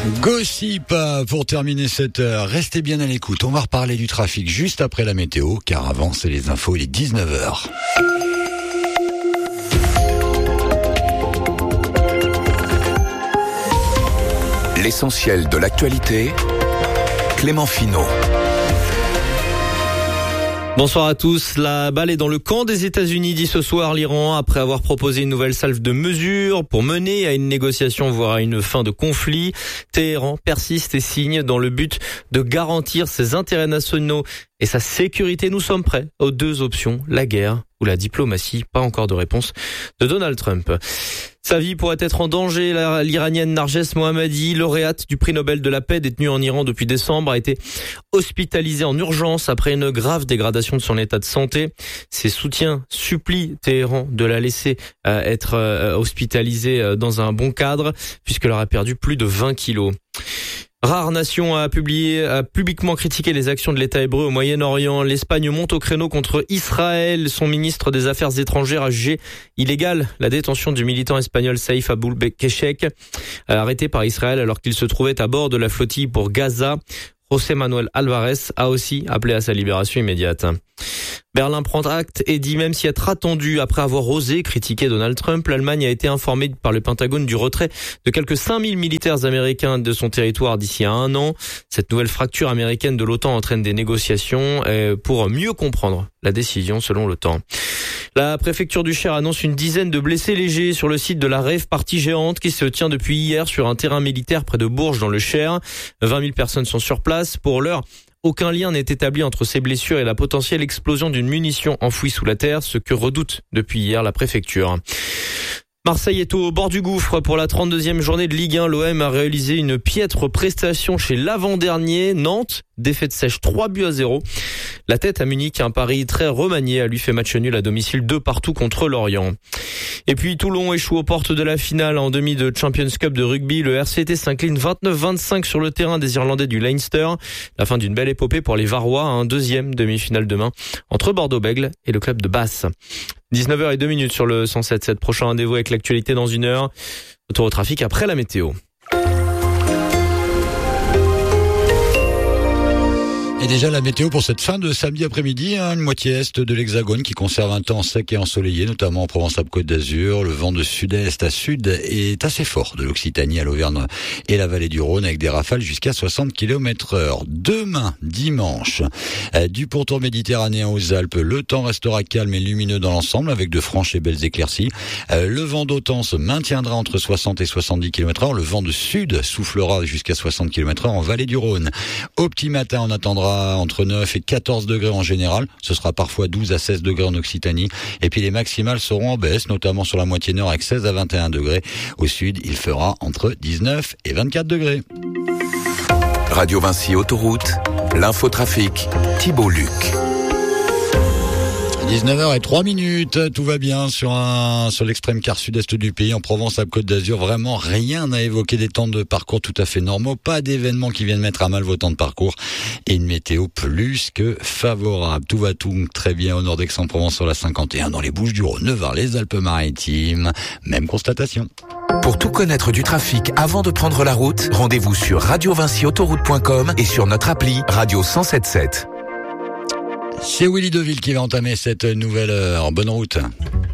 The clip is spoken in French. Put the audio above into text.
Gossip pour terminer cette heure. Restez bien à l'écoute. On va reparler du trafic juste après la météo, car avant c'est les infos, il est 19h. L'essentiel de l'actualité, Clément Finot. Bonsoir à tous. La balle est dans le camp des États-Unis, dit ce soir l'Iran, après avoir proposé une nouvelle salve de mesures pour mener à une négociation, voire à une fin de conflit. Téhéran persiste et signe dans le but de garantir ses intérêts nationaux et sa sécurité. Nous sommes prêts aux deux options, la guerre ou la diplomatie. Pas encore de réponse de Donald Trump. Sa vie pourrait être en danger. L'Iranienne Narges Mohammadi, lauréate du prix Nobel de la paix, détenue en Iran depuis décembre, a été hospitalisée en urgence après une grave dégradation de son état de santé. Ses soutiens supplient Téhéran de la laisser être hospitalisée dans un bon cadre, puisqu'elle aura perdu plus de 20 kilos. Rare nation a publiquement critiqué les actions de l'État hébreu au Moyen-Orient. L'Espagne monte au créneau contre Israël. Son ministre des Affaires étrangères a jugé illégale la détention du militant espagnol Saïf Aboulbekeshek, arrêté par Israël alors qu'il se trouvait à bord de la flottille pour Gaza. José Manuel Alvarez a aussi appelé à sa libération immédiate. Berlin prend acte et dit même s'y être attendu après avoir osé critiquer Donald Trump. L'Allemagne a été informée par le Pentagone du retrait de quelques 5000 militaires américains de son territoire d'ici à 1 an. Cette nouvelle fracture américaine de l'OTAN entraîne des négociations pour mieux comprendre la décision selon l'OTAN. La préfecture du Cher annonce une dizaine de blessés légers sur le site de la rave party géante qui se tient depuis hier sur un terrain militaire près de Bourges dans le Cher. 20 000 personnes sont sur place. Pour l'heure, aucun lien n'est établi entre ces blessures et la potentielle explosion d'une munition enfouie sous la terre, ce que redoute depuis hier la préfecture. Marseille est au bord du gouffre pour la 32e journée de Ligue 1. L'OM a réalisé une piètre prestation chez l'avant-dernier Nantes. Défaite sèche 3-0. La tête à Munich, un pari très remanié, a lui fait match nul à domicile 2-2 contre Lorient. Et puis Toulon échoue aux portes de la finale en demi de Champions Cup de rugby. Le RCT s'incline 29-25 sur le terrain des Irlandais du Leinster. La fin d'une belle épopée pour les Varois, un deuxième demi-finale demain entre Bordeaux-Bègles et le club de Basse. 19h02 sur le 107.7. Prochain rendez-vous avec l'actualité dans 1 heure. Retour au trafic après la météo. Et déjà la météo pour cette fin de samedi après-midi, une moitié est de l'Hexagone qui conserve un temps sec et ensoleillé, notamment en Provence-Alpes-Côte d'Azur. Le vent de sud-est à sud est assez fort, de l'Occitanie à l'Auvergne et la vallée du Rhône, avec des rafales jusqu'à 60 km/h. Demain, dimanche, du pourtour méditerranéen aux Alpes, le temps restera calme et lumineux dans l'ensemble, avec de franches et belles éclaircies. Le vent d'OTAN se maintiendra entre 60 et 70 km/h. Le vent de sud soufflera jusqu'à 60 km/h en vallée du Rhône. Au petit matin, on attendra entre 9 et 14 degrés en général. Ce sera parfois 12 à 16 degrés en Occitanie. Et puis les maximales seront en baisse, notamment sur la moitié nord avec 16 à 21 degrés. Au sud, il fera entre 19 et 24 degrés. Radio Vinci Autoroute, l'infotrafic, Thibault Luc. 19h03, tout va bien sur l'extrême quart sud-est du pays, en Provence-Alpes-Côte d'Azur. Vraiment rien à évoquer, des temps de parcours tout à fait normaux, pas d'événements qui viennent mettre à mal vos temps de parcours et une météo plus que favorable. Tout va tout très bien au nord d'Aix-en-Provence sur la 51, dans les Bouches-du-Rhône, Var, les Alpes-Maritimes. Même constatation. Pour tout connaître du trafic avant de prendre la route, rendez-vous sur radiovinciautoroute.com et sur notre appli Radio 107.7. C'est Willy Deville qui va entamer cette nouvelle heure. Bonne route.